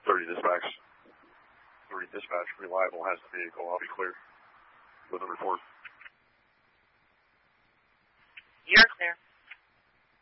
30 dispatch. 30 dispatch, reliable, has the vehicle. I'll be clear with a report. You're clear.